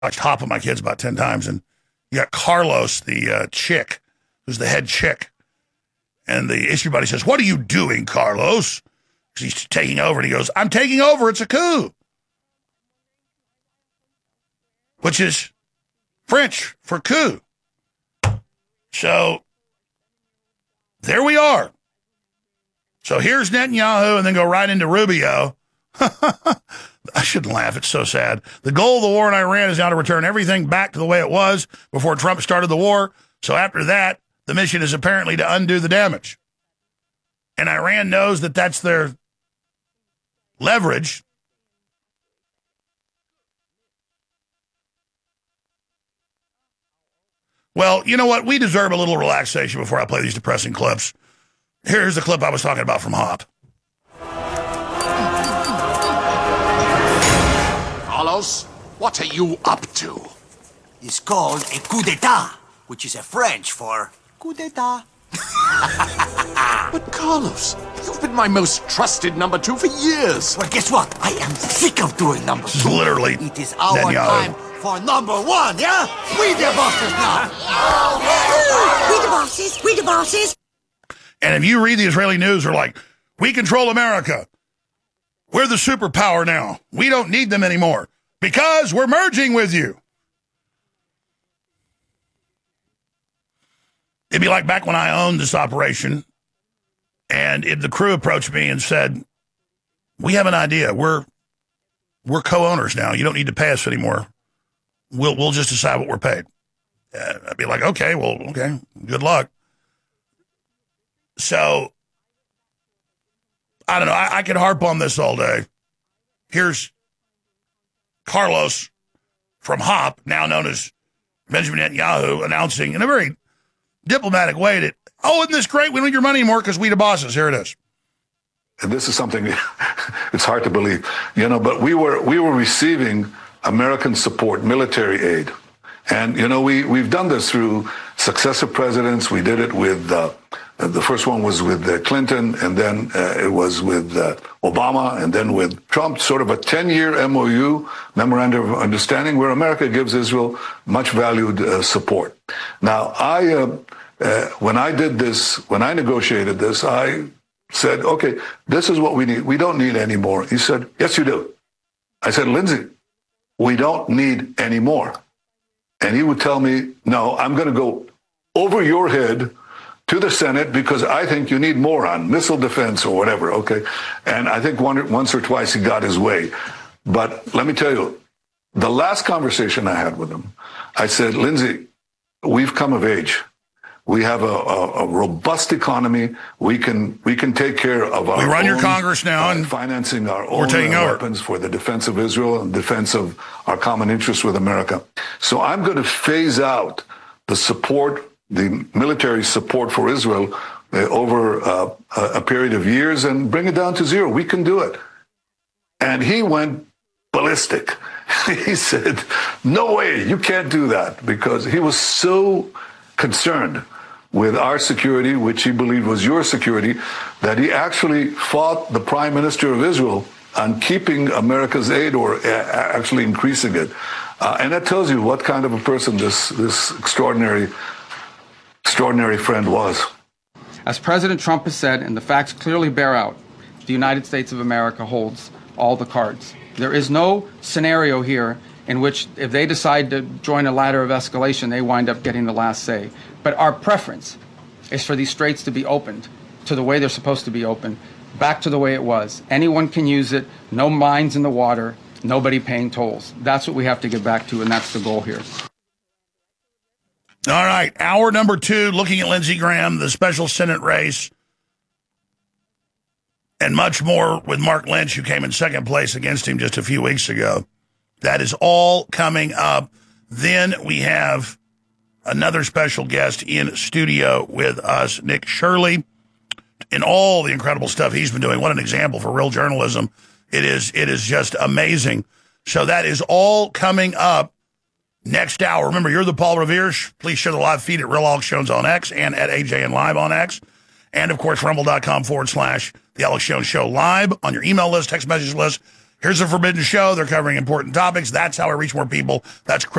watched Hop with my kids about 10 times, and you got Carlos, the chick, who's the head chick. And the issue buddy says, "What are you doing, Carlos?" Because he's taking over, and he goes, "I'm taking over. It's a coup." Which is French for coup. So there we are. So here's Netanyahu, and then go right into Rubio. I shouldn't laugh. It's so sad. The goal of the war in Iran is now to return everything back to the way it was before Trump started the war. So after that, the mission is apparently to undo the damage. And Iran knows that that's their leverage. Well, you know what? We deserve a little relaxation before I play these depressing clips. Here's the clip I was talking about from Hop. Carlos, what are you up to? It's called a coup d'etat, which is a French for coup d'etat. But Carlos, you've been my most trusted number two for years. Well, guess what? I am sick of doing number two. Literally. It is our Netanyahu. time for number one, yeah? We the bosses now. We the bosses. We the bosses. And if you read the Israeli news, they're like, "We control America. We're the superpower now. We don't need them anymore because we're merging with you." It'd be like back when I owned this operation, and the crew approached me and said, "We have an idea. We're co-owners now. You don't need to pay us anymore. We'll just decide what we're paid." I'd be like, okay, good luck. So, I don't know. I could harp on this all day. Here's Carlos from Hop, now known as Benjamin Netanyahu, announcing in a very diplomatic way that, "Oh, isn't this great? We don't need your money anymore because we the bosses." Here it is. And this is something it's hard to believe, but we were receiving American support, military aid. And, we've done this through successive presidents. We did it with, the first one was with Clinton, and then it was with Obama, and then with Trump, sort of a 10-year MOU, Memorandum of Understanding, where America gives Israel much valued support. Now, when I did this, when I negotiated this, I said, okay, this is what we need. We don't need any more. He said, yes, you do. I said, Lindsey, we don't need any more. And he would tell me, no, I'm going to go over your head to the Senate because I think you need more on missile defense or whatever, okay? And I think once or twice he got his way. But let me tell you, the last conversation I had with him, I said, Lindsey, we've come of age. We have a robust economy. We can take care of our. We run your Congress now, and financing our own weapons for the defense of Israel and defense of our common interests with America. So I'm going to phase out the support, the military support for Israel over a period of years and bring it down to zero. We can do it. And he went ballistic. He said, "No way, you can't do that," because he was so concerned with our security, which he believed was your security, that he actually fought the Prime Minister of Israel on keeping America's aid or actually increasing it. And that tells you what kind of a person this extraordinary friend was. As President Trump has said, and the facts clearly bear out, the United States of America holds all the cards. There is no scenario here in which if they decide to join a ladder of escalation, they wind up getting the last say. But our preference is for these straits to be opened to the way they're supposed to be opened, back to the way it was. Anyone can use it, no mines in the water, nobody paying tolls. That's what we have to get back to, and that's the goal here. All right, hour number 2, looking at Lindsey Graham, the special Senate race, and much more with Mark Lynch, who came in second place against him just a few weeks ago. That is all coming up. Then we have another special guest in studio with us, Nick Shirley, and all the incredible stuff he's been doing. What an example for real journalism. It is just amazing. So that is all coming up next hour. Remember, you're the Paul Revere. Please share the live feed at Real Alex Jones on X and at AJN Live on X. And, of course, rumble.com/The Alex Jones Show live on your email list, text message list, Here's a Forbidden Show. They're covering important topics. That's how I reach more people. That's